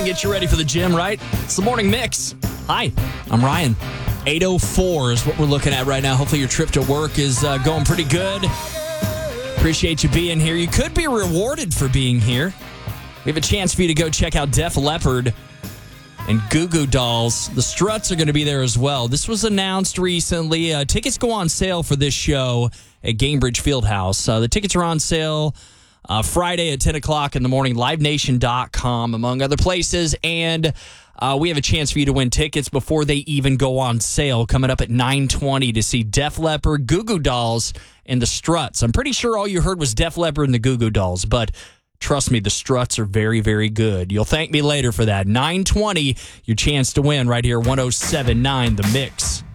get you ready for the gym, right? It's the Morning Mix. Hi, I'm Ryan. 8:04 is what we're looking at right now. Hopefully your trip to work is going pretty good. Appreciate you being here. You could be rewarded for being here. We have a chance for you to go check out Def Leppard and Goo Goo Dolls. The Struts are going to be there as well. This was announced recently. Tickets go on sale for this show at Gainbridge Fieldhouse. The tickets are on sale Friday at 10 o'clock in the morning, livenation.com, among other places. And we have a chance for you to win tickets before they even go on sale, coming up at 9:20 to see Def Leppard, Goo Goo Dolls, and the Struts. I'm pretty sure all you heard was Def Leppard and the Goo Goo Dolls, but trust me, the Struts are very, very good. You'll thank me later for that. 9:20, your chance to win right here, 107.9 The Mix.